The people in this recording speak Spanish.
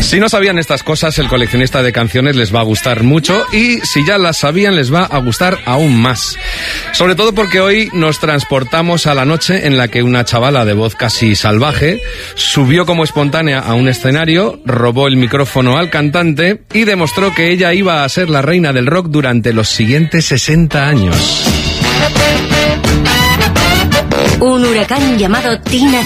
Si no sabían estas cosas, el coleccionista de canciones les va a gustar mucho y si ya las sabían les va a gustar aún más. Sobre todo porque hoy nos transportamos a la noche en la que una chavala de voz casi salvaje subió como espontánea a un escenario, robó el micrófono al cantante y demostró que ella iba a ser la reina del rock durante los siguientes 60 años. Un huracán llamado Tina